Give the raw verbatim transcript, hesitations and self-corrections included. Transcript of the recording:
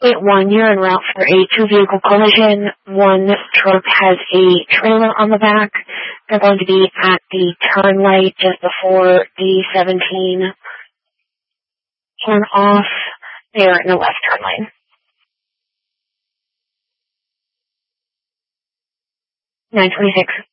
eight one, you're en route for a two-vehicle collision. One truck has a trailer on the back. They're going to be at the turn light just before the seventeen turn off. They are in the left turn lane. nine twenty-six.